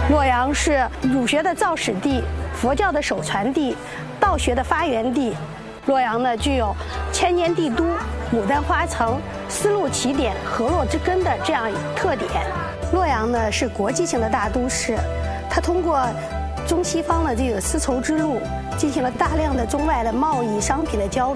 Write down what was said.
洛阳是儒学的造始地、佛教的首传地、道学的发源地。洛阳呢，具有千年帝都、牡丹花城、丝路起点、河洛之根的这样特点。洛阳呢是国际性的大都市，它通过中西方的这个丝绸之路，进行了大量的中外的贸易商品的交流。